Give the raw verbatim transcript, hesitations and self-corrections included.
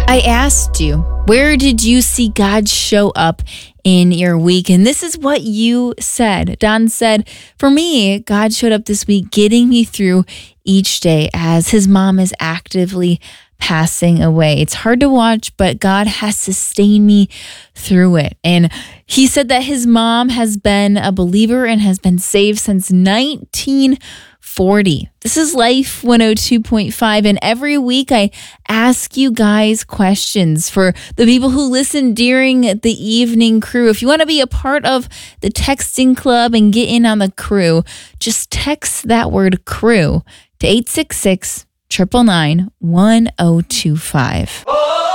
I asked you, where did you see God show up in your week? And this is what you said. Don said, for me, God showed up this week getting me through each day as his mom is actively passing away. It's hard to watch, but God has sustained me through it. And he said that his mom has been a believer and has been saved since nineteen forty. This is Life one oh two point five, and every week I ask you guys questions for the people who listen during the evening crew. If you want to be a part of the texting club and get in on the crew, just text that word crew to eight six six, nine nine nine, one oh two five.